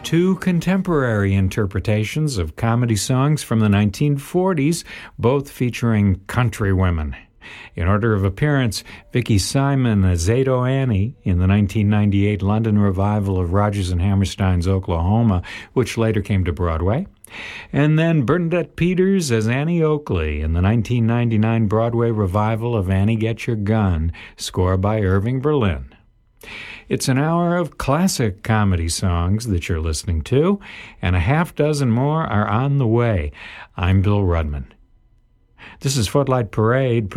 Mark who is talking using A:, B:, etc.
A: two contemporary interpretations of comedy songs from the 1940s, both featuring country women. In order of appearance, Vicky Simon as Ado Annie in the 1998 London revival of Rodgers and Hammerstein's Oklahoma, which later came to Broadway. And then Bernadette Peters as Annie Oakley in the 1999 Broadway revival of Annie Get Your Gun, score by Irving Berlin. It's an hour of classic comedy songs that you're listening to, and a half dozen more are on the way. I'm Bill Rudman. This is Footlight Parade,